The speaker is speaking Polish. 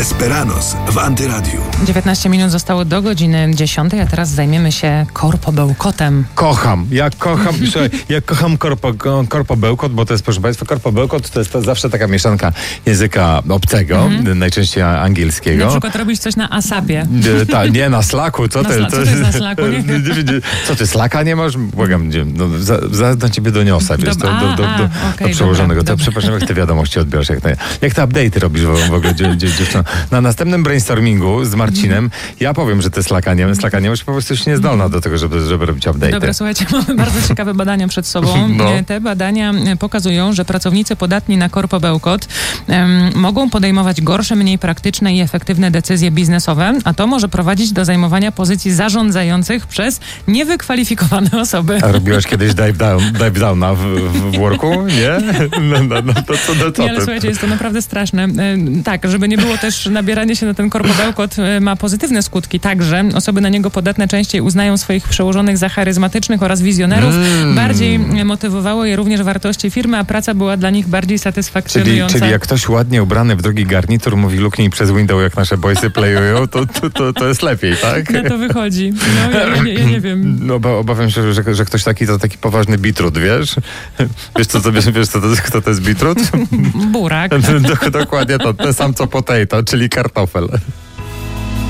Desperados w Antyradiu. 19 minut zostało do godziny 10, a teraz zajmiemy się korpobełkotem. Kocham korpobełkot, bo to jest, proszę Państwa, korpobełkot to jest zawsze taka mieszanka języka obcego, najczęściej angielskiego. Na przykład robisz coś na ASAP-ie. Nie, na Slacku. Co to jest na Slacku? Co ty, Slacka nie masz? Błagam, zaraz na ciebie doniosę, wiesz, do przełożonego. Dobra. Przepraszam, jak te wiadomości odbierasz, jak te update'y robisz w ogóle, dziewczyno. Na następnym brainstormingu z Marcinem ja powiem, że te Slacka nie masz po prostu już niezdolna do tego, żeby robić update'y. Dobra, słuchajcie, mamy bardzo ciekawe badania przed sobą. No. Te badania pokazują, że pracownicy podatni na korpobełkot mogą podejmować gorsze, mniej praktyczne i efektywne decyzje biznesowe, a to może prowadzić do zajmowania pozycji zarządzających przez niewykwalifikowane osoby. A robiłaś kiedyś dive downa w worku? Nie? To Nie, ale słuchajcie, jest to naprawdę straszne. Tak, żeby nie było też, nabieranie się na ten korpobełkot ma pozytywne skutki także. Osoby na niego podatne częściej uznają swoich przełożonych za charyzmatycznych oraz wizjonerów. Bardziej motywowało je również wartości firmy, a praca była dla nich bardziej satysfakcjonująca. Czyli jak ktoś ładnie ubrany w drogi garnitur mówi luknij przez window, jak nasze boysy playują, to jest lepiej, tak? Na to wychodzi. No, ja nie wiem. No, obawiam się, że ktoś taki to taki poważny bitrut, wiesz? Wiesz, kto to jest bitrut? Burak. Dokładnie to, ten sam co potato, czyli kartofel.